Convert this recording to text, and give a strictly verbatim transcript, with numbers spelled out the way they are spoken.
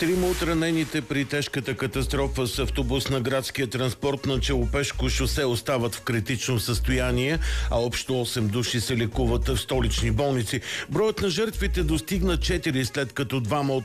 Трима от ранените при тежката катастрофа с автобус на градския транспорт на Челопешко шосе остават в критично състояние, а общо осем души се лекуват в столични болници. Броят на жертвите достигна четири, след като двама от